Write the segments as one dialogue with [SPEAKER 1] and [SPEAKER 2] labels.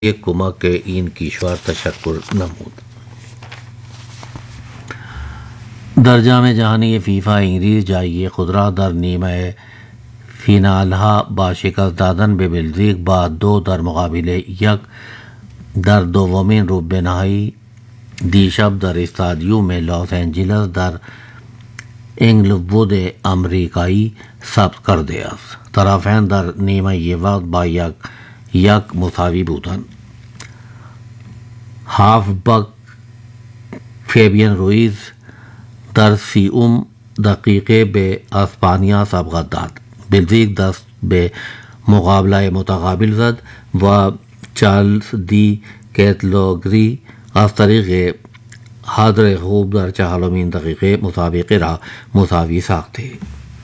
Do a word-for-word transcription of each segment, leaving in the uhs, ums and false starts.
[SPEAKER 1] کمک N کشور تشکر نمود. در جام جهانی FIFA انگلیس جایی قدرت در نیمه فینالها با شکست دادن به بلژیک با دو در مقابل یک در دومین ربع نهایی دیشب در استادیوم لاس آنجلس در انگلوود امریکایی ثبت کرده است. طرفین در نیمه وقت با یک یک مساوی بودند. هاف بک فیبین رویز در سیوم دقیقه به اسپانیا سبقت داد. بلژیک دست به مقابله متقابل زد و چارلز دی کتلوگری از طریق حضر خوب در چهلمین دقیقه مسابقه را مساوی ساخته.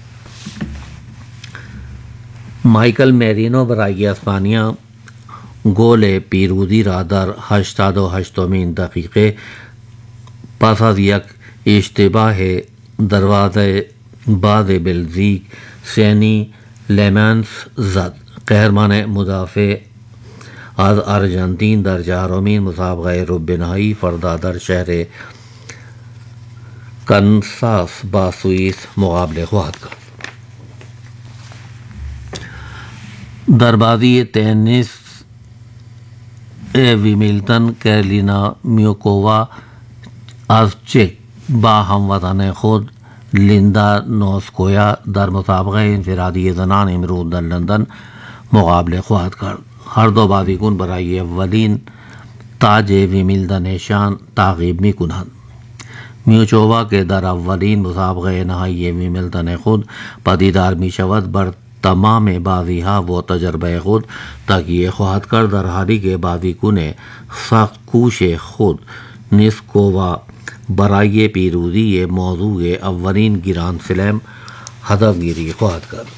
[SPEAKER 1] مایکل میرینو برای اسپانیا گل پیروزی را در هشتاد و هشتمین دقیقه پس از یک اشتباه دروازه باز بلژیک سینی لیمنس زد. قهرمان مدافع از ارژانتین در چهارمین مسابقه ربع نهایی فردا در شهر کانساس با سوئیس مقابله خواهد کرد. در بازی تنیس ویمبلدن کارولینا میوکووا از چک با هموطن خود لیندا نوسکویا در مسابقه انفرادی زنان امروز در لندن مقابله خواهد کرد. هر دو بازیکن برای اولین تاج ویمبلدن نشان تعقیب می کنند. میوچووا که در اولین مسابقه نهایی ویمبلدن خود پدیدار می شود بر تمام بازی ها و تجربه خود تکیه خواهد کرد، در حالی که بازیکن سخت کوش خود نیسکووا برای پیروزی موضوع اولین گرند سلم هدف گیری خواهد کرد.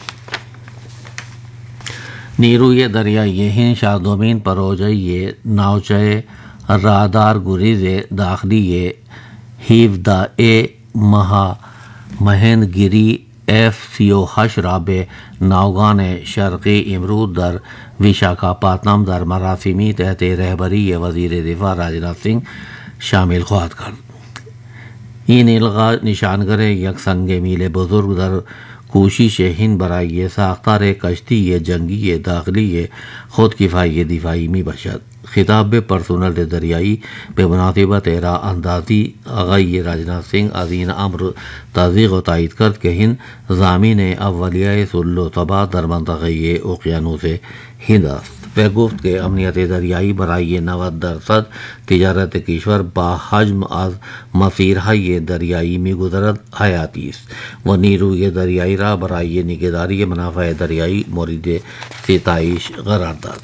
[SPEAKER 1] نیروی دریایی هند شهردومین پروژه ناوچه رادار گریز داخلی هفده ای مها مهندگیری اف سی و هشت را به ناوگان شرقی امروز در ویشاکھاپاتنم در مراسمی تحت رهبری وزیر دفاع راجناتھ سنگھ شامل خواهد کرد. این الغا نشانگر یک سنگ میل بزرگ در کوشش هند برای ساختار کشتی جنگی داخلی خودکفایی دفاعی می باشد. خطاب به پرسنل دریایی به مناسبت راه اندازی آقای راجناتھ سنگھ از این امر تصدیق و تایید کرد که هند ضامن اولیه صلح و ثبات در منطقه اقیانوس هند است و گفت که امنیت دریایی برای نود درصد تجارت کشور با حجم از مسیرهای دریایی می‌گذرد حیاتی است و نیروی دریایی را برای نگهداری منافع دریایی مورد ستایش قرار داد.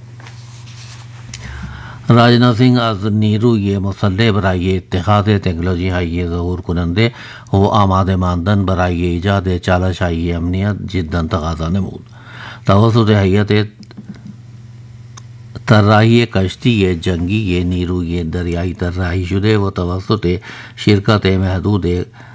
[SPEAKER 1] راجناتھ سنگھ از نیروی مسلح برای اتخاذ تکنولوژی های ظهور کننده و آماده ماندن برای ایجاد چالش های امنیت جدا تقاضا نمود. توسط هیئت طراحی کشتی جنگی نیروی دریایی طراحی شده و توسط شرکت محدود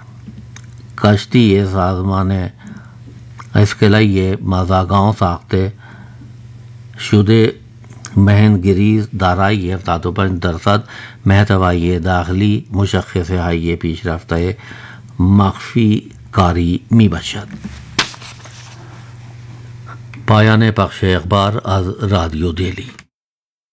[SPEAKER 1] کشتی سازمان اسکلای مازاگاؤں ساخته شده مهندگیری دارای هفتاد و پنج درصد محتوای داخلی مشخصه های پیشرفته مخفی کاری می باشد. پایان پخش اخبار از رادیو دهلی.